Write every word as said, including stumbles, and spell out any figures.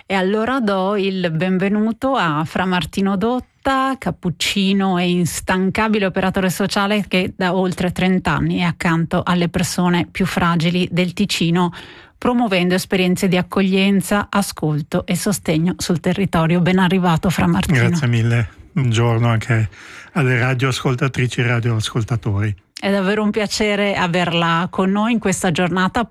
E allora do il benvenuto a Fra Martino Dotta, cappuccino e instancabile operatore sociale che da oltre trenta anni è accanto alle persone più fragili del Ticino, promuovendo esperienze di accoglienza, ascolto e sostegno sul territorio. Ben arrivato, Fra Martino. Grazie mille, buongiorno anche alle radioascoltatrici e radioascoltatori. È davvero un piacere averla con noi in questa giornata